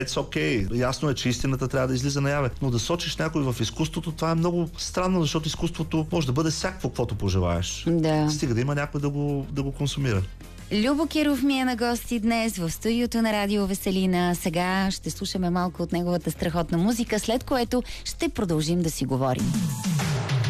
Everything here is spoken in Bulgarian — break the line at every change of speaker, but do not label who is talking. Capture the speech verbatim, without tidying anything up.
It's okay. Ясно е, че истината трябва да излиза наяве. Но да сочиш някой в изкуството, това е много странно, защото изкуството може да бъде всякакво, каквото пожелаеш.
Да.
Стига да има някой да го, да го консумира.
Любо Киров ми е на гости днес в студиото на Радио Веселина. Сега ще слушаме малко от неговата страхотна музика, след което ще продължим да си говорим.